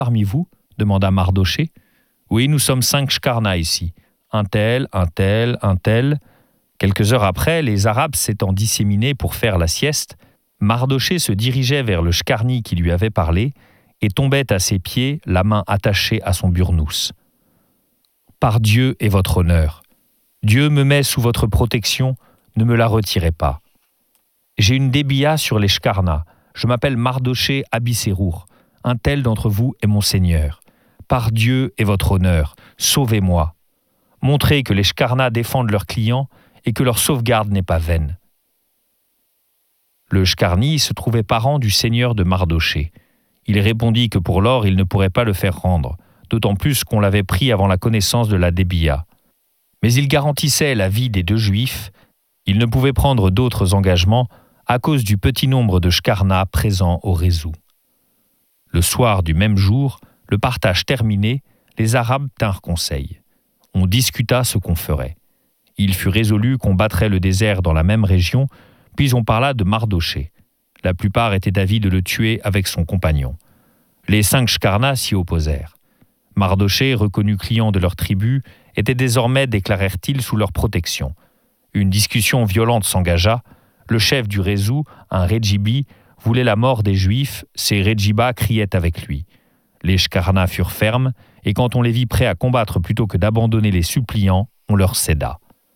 parmi vous » demanda Mardoché. « Oui, nous sommes 5 shkarna ici. Un tel, un tel, un tel. » Quelques heures après, les Arabes s'étant disséminés pour faire la sieste, Mardoché se dirigeait vers le shkarni qui lui avait parlé et tombait à ses pieds, la main attachée à son burnous. « Par Dieu et votre honneur, Dieu me met sous votre protection, ne me la retirez pas. J'ai une débia sur les shkarna. Je m'appelle Mardoché Abissérour. Un tel d'entre vous est mon Seigneur. Par Dieu et votre honneur, sauvez-moi. Montrez que les shkarna défendent leurs clients et que leur sauvegarde n'est pas vaine. » Le shkarni se trouvait parent du seigneur de Mardoché. Il répondit que pour l'or, il ne pourrait pas le faire rendre, d'autant plus qu'on l'avait pris avant la connaissance de la débia. Mais il garantissait la vie des 2 Juifs. Il ne pouvait prendre d'autres engagements à cause du petit nombre de shkarna présents au réseau. Le soir du même jour, le partage terminé, les Arabes tinrent conseil. On discuta ce qu'on ferait. Il fut résolu qu'on battrait le désert dans la même région, puis on parla de Mardoché. La plupart étaient d'avis de le tuer avec son compagnon. Les 5 shkarna s'y opposèrent. Mardoché, reconnu client de leur tribu, était désormais, déclarèrent-ils, sous leur protection. Une discussion violente s'engagea. Le chef du réseau, un Redjibi, voulait la mort des Juifs, ses Redjibas criaient avec lui. Les shkarna furent fermes, et quand on les vit prêts à combattre plutôt que d'abandonner les suppliants, on leur céda.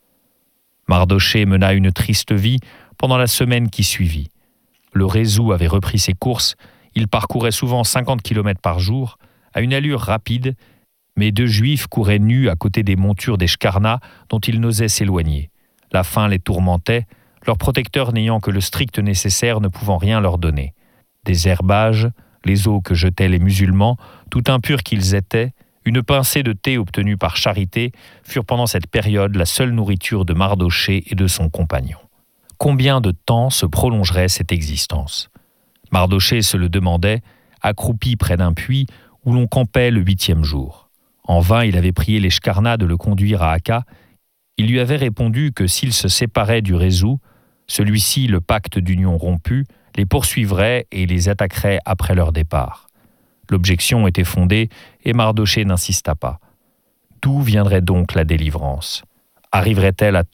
Mardoché mena une triste vie pendant la semaine qui suivit. Le réseau avait repris ses courses, il parcourait souvent 50 km par jour, à une allure rapide, mais 2 Juifs couraient nus à côté des montures des shkarna dont ils n'osaient s'éloigner. La faim les tourmentait, leurs protecteurs n'ayant que le strict nécessaire ne pouvant rien leur donner. Des herbages, les eaux que jetaient les musulmans, tout impurs qu'ils étaient, une pincée de thé obtenue par charité furent pendant cette période la seule nourriture de Mardoché et de son compagnon. Combien de temps se prolongerait cette existence ? Mardoché se le demandait, accroupi près d'un puits où l'on campait le 8e jour. En vain, il avait prié les shkarna de le conduire à Akka. Il lui avait répondu que s'il se séparait du réseau, celui-ci, le pacte d'union rompu, les poursuivrait et les attaquerait après leur départ. L'objection était fondée et Mardoché n'insista pas. D'où viendrait donc la délivrance ? Arriverait-elle à temps ?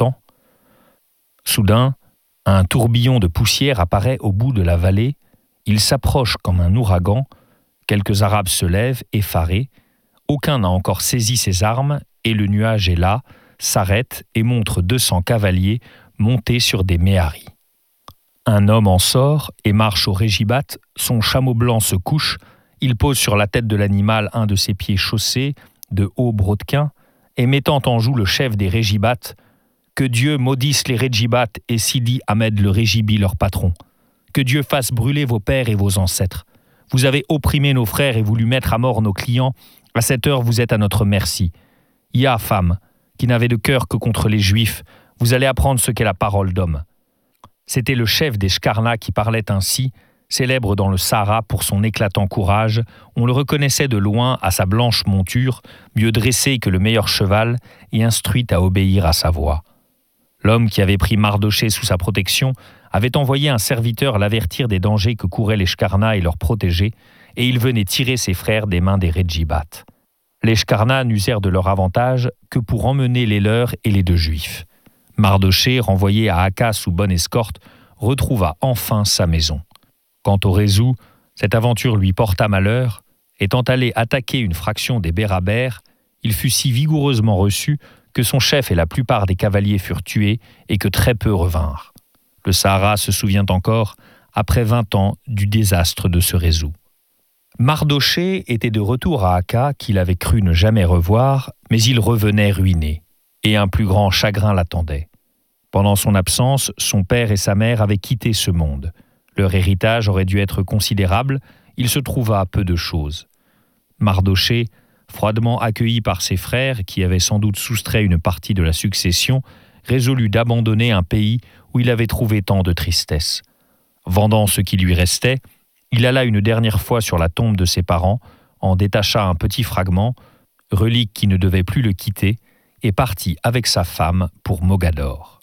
Soudain, un tourbillon de poussière apparaît au bout de la vallée. Il s'approche comme un ouragan. Quelques Arabes se lèvent, effarés. Aucun n'a encore saisi ses armes et le nuage est là, s'arrête et montre 200 cavaliers montés sur des méharis. Un homme en sort et marche au régibat, son chameau blanc se couche, il pose sur la tête de l'animal un de ses pieds chaussés, de hauts brodequins, et mettant en joue le chef des régibats, « Que Dieu maudisse les régibats et Sidi Ahmed le régibi leur patron. Que Dieu fasse brûler vos pères et vos ancêtres. Vous avez opprimé nos frères et voulu mettre à mort nos clients. À cette heure, vous êtes à notre merci. Ya, femme, qui n'avez de cœur que contre les Juifs, vous allez apprendre ce qu'est la parole d'homme. » C'était le chef des shkarna qui parlait ainsi, célèbre dans le Sahara pour son éclatant courage. On le reconnaissait de loin à sa blanche monture, mieux dressée que le meilleur cheval et instruite à obéir à sa voix. L'homme qui avait pris Mardoché sous sa protection avait envoyé un serviteur l'avertir des dangers que couraient les shkarna et leurs protégés, et il venait tirer ses frères des mains des régibats. Les shkarna n'usèrent de leur avantage que pour emmener les leurs et les 2 Juifs. Mardoché, renvoyé à Akka sous bonne escorte, retrouva enfin sa maison. Quant au réseau, cette aventure lui porta malheur. Étant allé attaquer une fraction des Bérabères, il fut si vigoureusement reçu que son chef et la plupart des cavaliers furent tués et que très peu revinrent. Le Sahara se souvient encore, après 20 ans, du désastre de ce réseau. Mardoché était de retour à Akka, qu'il avait cru ne jamais revoir, mais il revenait ruiné, et un plus grand chagrin l'attendait. Pendant son absence, son père et sa mère avaient quitté ce monde. Leur héritage aurait dû être considérable, il se trouva peu de choses. Mardoché, froidement accueilli par ses frères, qui avaient sans doute soustrait une partie de la succession, résolut d'abandonner un pays où il avait trouvé tant de tristesse. Vendant ce qui lui restait, il alla une dernière fois sur la tombe de ses parents, en détacha un petit fragment, relique qui ne devait plus le quitter, et partit avec sa femme pour Mogador.